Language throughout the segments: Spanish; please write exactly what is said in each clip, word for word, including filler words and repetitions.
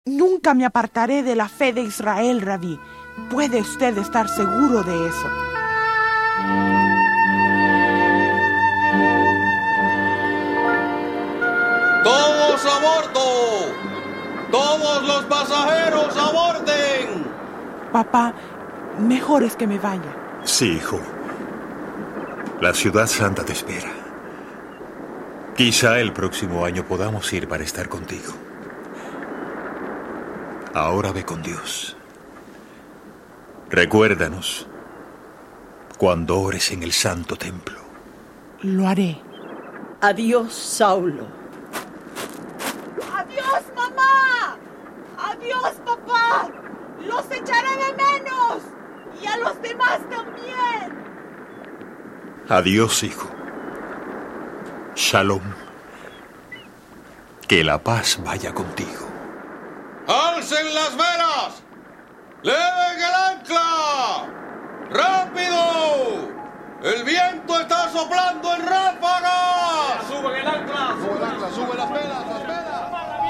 Nunca me apartaré de la fe de Israel, Rabí. Puede usted estar seguro de eso. ¡Todos a bordo! ¡Todos los pasajeros aborden! Papá, mejor es que me vaya. Sí, hijo. La ciudad santa te espera. Quizá el próximo año podamos ir para estar contigo. Ahora ve con Dios. Recuérdanos cuando ores en el santo templo. Lo haré. Adiós, Saulo. ¡Adiós, mamá! ¡Adiós, papá! ¡Los echaré de menos! ¡Y a los demás también! Adiós, hijo. Shalom. Que la paz vaya contigo. ¡Alcen las velas! ¡Leven el ancla! ¡Rápido! ¡El viento está soplando en ráfagas! ¡Suben el ancla! ¡Sube el ancla! ¡Sube las velas! ¡Las velas!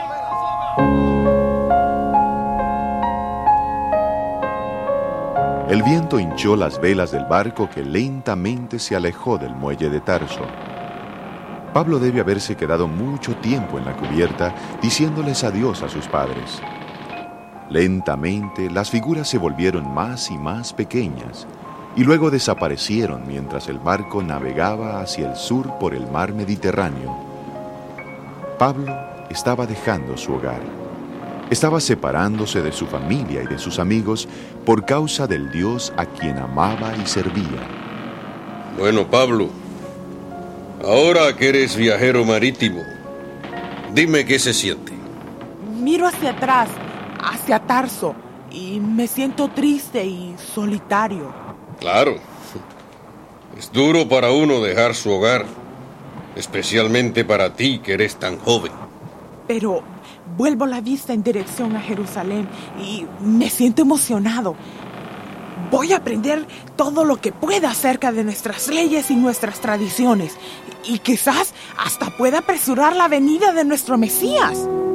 El viento hinchó las velas del barco que lentamente se alejó del muelle de Tarso. Pablo debe haberse quedado mucho tiempo en la cubierta diciéndoles adiós a sus padres. Lentamente las figuras se volvieron más y más pequeñas y luego desaparecieron mientras el barco navegaba hacia el sur por el mar Mediterráneo. Pablo estaba dejando su hogar. Estaba separándose de su familia y de sus amigos por causa del Dios a quien amaba y servía. Bueno, Pablo, ahora que eres viajero marítimo, dime qué se siente. Miro hacia atrás, hacia Tarso, y me siento triste y solitario. Claro, es duro para uno dejar su hogar, especialmente para ti que eres tan joven. Pero vuelvo la vista en dirección a Jerusalén y me siento emocionado. Voy a aprender todo lo que pueda acerca de nuestras leyes y nuestras tradiciones. Y quizás hasta pueda apresurar la venida de nuestro Mesías.